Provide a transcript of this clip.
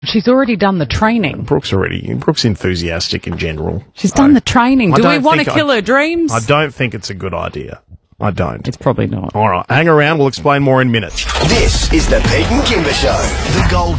She's already done the training. Brooke's enthusiastic in general. She's done the training. Do we want to kill her dreams? I don't think it's a good idea. I don't. It's probably not. All right, hang around. We'll explain more in minutes. This is the Pete and Kimber Show. The Gold